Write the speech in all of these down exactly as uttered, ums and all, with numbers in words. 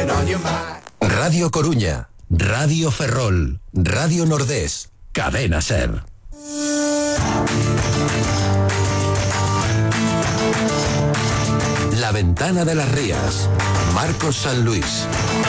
Radio Coruña, Radio Ferrol, Radio Nordés, Cadena Ser. La Ventana de las Rías, Marcos San Luis.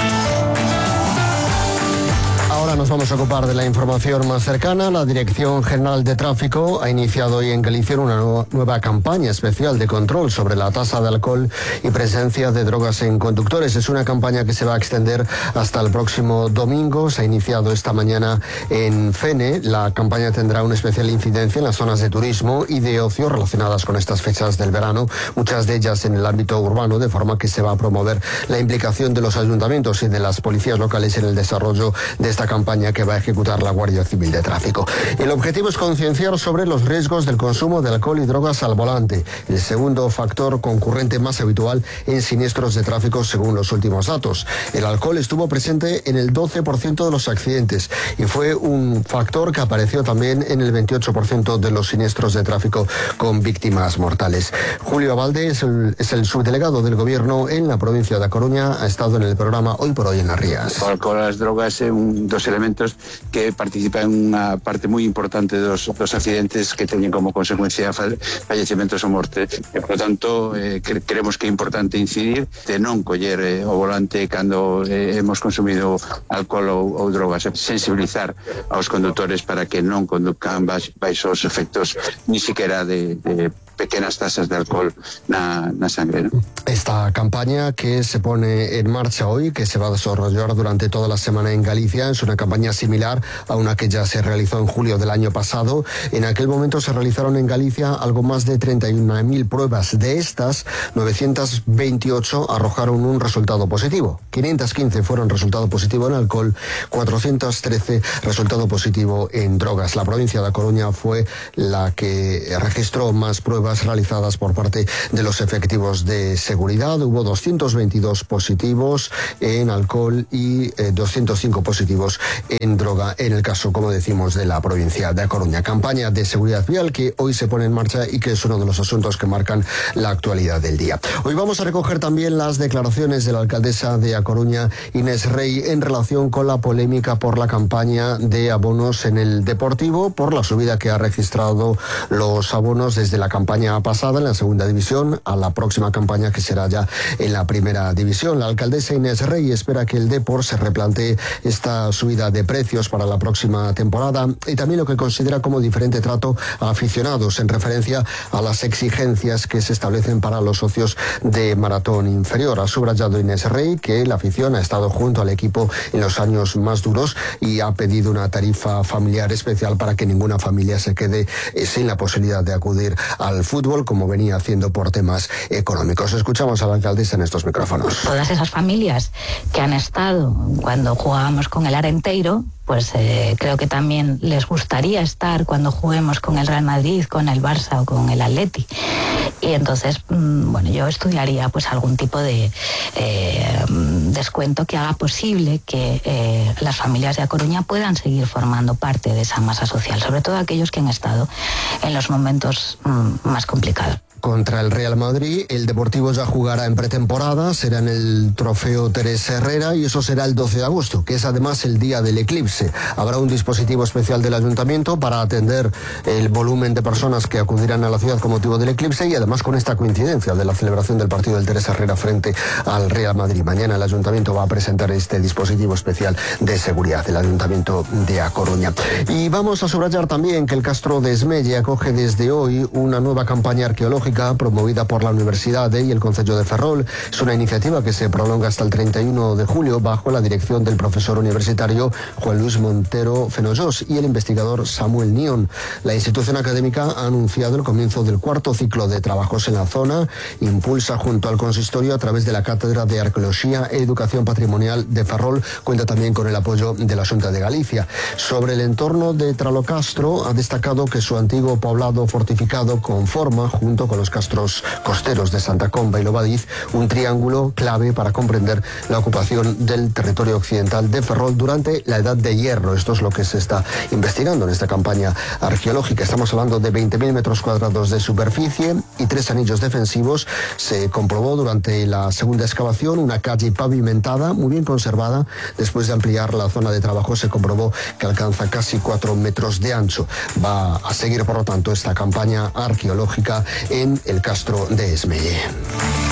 Ahora nos vamos a ocupar de la información más cercana. La Dirección General de Tráfico ha iniciado hoy en Galicia una nueva, nueva campaña especial de control sobre la tasa de alcohol y presencia de drogas en conductores. Es una campaña que se va a extender hasta el próximo domingo. Se ha iniciado esta mañana en Fene. La campaña tendrá una especial incidencia en las zonas de turismo y de ocio relacionadas con estas fechas del verano, muchas de ellas en el ámbito urbano, de forma que se va a promover la implicación de los ayuntamientos y de las policías locales en el desarrollo de esta campaña que va a ejecutar la Guardia Civil de Tráfico. El objetivo es concienciar sobre los riesgos del consumo de alcohol y drogas al volante, el segundo factor concurrente más habitual en siniestros de tráfico según los últimos datos. El alcohol estuvo presente en el doce por ciento de los accidentes y fue un factor que apareció también en el veintiocho por ciento de los siniestros de tráfico con víctimas mortales. Julio Abalde es el, es el subdelegado del Gobierno en la provincia de A Coruña. Ha estado en el programa Hoy por Hoy en las Rías. El alcohol, las drogas, eh, un, dos elementos que participan en unha parte moi importante dos, dos accidentes que teñen como consecuencia fallecimientos ou morte. E, por tanto, eh, creemos que é importante incidir de non coller eh, o volante cando eh, hemos consumido alcohol ou, ou drogas, sensibilizar aos condutores para que non conduzcan baixo os efectos ni siquiera de, de pequeñas tasas de alcohol na, na sangre, ¿no? Esta campaña que se pone en marcha hoy, que se va a desarrollar durante toda la semana en Galicia, es una campaña similar a una que ya se realizó en julio del año pasado. En aquel momento se realizaron en Galicia algo más de treinta y una mil pruebas. De estas, novecientas veintiocho arrojaron un resultado positivo. quinientas quince fueron resultado positivo en alcohol, cuatrocientos trece resultado positivo en drogas. La provincia de A Coruña fue la que registró más pruebas realizadas por parte de los efectivos de seguridad. Hubo doscientos veintidós positivos en alcohol y eh, doscientos cinco positivos en droga, en el caso, como decimos, de la provincia de A Coruña. Campaña de seguridad vial que hoy se pone en marcha y que es uno de los asuntos que marcan la actualidad del día. Hoy vamos a recoger también las declaraciones de la alcaldesa de A Coruña, Inés Rey, en relación con la polémica por la campaña de abonos en el Deportivo, por la subida que ha registrado los abonos desde la campaña pasada en la segunda división a la próxima campaña que será ya en la primera división. La alcaldesa Inés Rey espera que el Depor se replantee esta subida de precios para la próxima temporada y también lo que considera como diferente trato a aficionados en referencia a las exigencias que se establecen para los socios de maratón inferior. Ha subrayado Inés Rey que la afición ha estado junto al equipo en los años más duros y ha pedido una tarifa familiar especial para que ninguna familia se quede eh, sin la posibilidad de acudir al fútbol como venía haciendo por temas económicos. Escuchamos a la alcaldesa en estos micrófonos. Todas esas familias que han estado cuando jugábamos con el Arenteiro, pues eh, creo que también les gustaría estar cuando juguemos con el Real Madrid, con el Barça o con el Atleti. Y entonces, mmm, bueno, yo estudiaría pues algún tipo de eh, descuento que haga posible que eh, las familias de A Coruña puedan seguir formando parte de esa masa social, sobre todo aquellos que han estado en los momentos mmm, más complicados. Contra el Real Madrid, el Deportivo ya jugará en pretemporada, será en el Trofeo Teresa Herrera y eso será el doce de agosto, que es además el día del eclipse. Habrá un dispositivo especial del Ayuntamiento para atender el volumen de personas que acudirán a la ciudad con motivo del eclipse y además con esta coincidencia de la celebración del partido del Teresa Herrera frente al Real Madrid. Mañana el Ayuntamiento va a presentar este dispositivo especial de seguridad, el Ayuntamiento de A Coruña. Y vamos a subrayar también que el Castro de Esmelle acoge desde hoy una nueva campaña arqueológica promovida por la Universidad y el Concello de Ferrol. Es una iniciativa que se prolonga hasta el treinta y uno de julio bajo la dirección del profesor universitario Juan Luis Montero Fenollós y el investigador Samuel Nión. La institución académica ha anunciado el comienzo del cuarto ciclo de trabajos en la zona. Impulsa junto al consistorio a través de la Cátedra de Arqueología e Educación Patrimonial de Ferrol. Cuenta también con el apoyo de la Xunta de Galicia. Sobre el entorno de Tralocastro ha destacado que su antiguo poblado fortificado conforma, junto con los castros costeros de Santa Comba y Lobadiz, un triángulo clave para comprender la ocupación del territorio occidental de Ferrol durante la Edad de Hierro. Esto es lo que se está investigando en esta campaña arqueológica. Estamos hablando de veinte mil metros cuadrados de superficie y tres anillos defensivos. Se comprobó durante la segunda excavación una calle pavimentada, muy bien conservada. Después de ampliar la zona de trabajo se comprobó que alcanza casi cuatro metros de ancho. Va a seguir, por lo tanto, esta campaña arqueológica en el Castro de Esmelle.